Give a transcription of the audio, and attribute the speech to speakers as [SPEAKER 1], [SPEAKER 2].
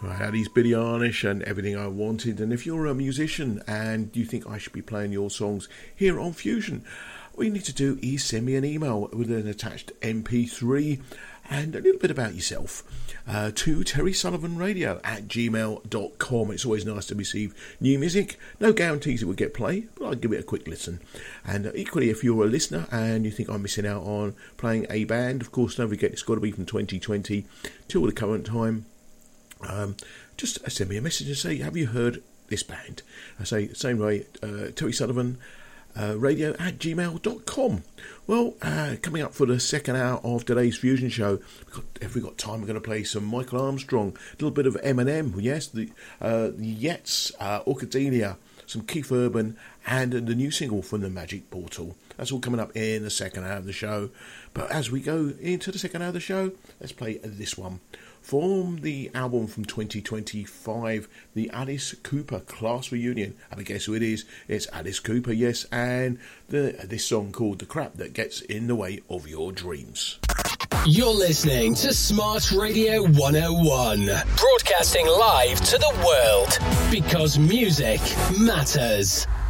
[SPEAKER 1] Right, that is Billie Eilish and Everything I Wanted. And if you're a musician and you think I should be playing your songs here on Fusion, all you need to do is send me an email with an attached MP3 and a little bit about yourself to terrysullivanradio@gmail.com. It's always nice to receive new music. No guarantees it will get played, but I'll give it a quick listen. And equally, if you're a listener and you think I'm missing out on playing a band, of course, don't forget it's got to be from 2020 till the current time. Just send me a message and say, have you heard this band? I say the same way, Terry Sullivan radio@gmail.com. Well, coming up for the second hour of today's Fusion show, if we've got time, we're going to play some Michael Armstrong, a little bit of Eminem, yes, the Yets, Orchidea, some Keith Urban, and the new single from the Magic Portal. That's all coming up in the second hour of the show. But as we go into the second hour of the show, let's play this one. From the album from 2025, the Alice Cooper Class Reunion. Have a guess who it is? It's Alice Cooper, yes, and this song called The Crap That Gets in the Way of Your Dreams.
[SPEAKER 2] You're listening to Smart Radio 101, broadcasting live to the world, because music matters.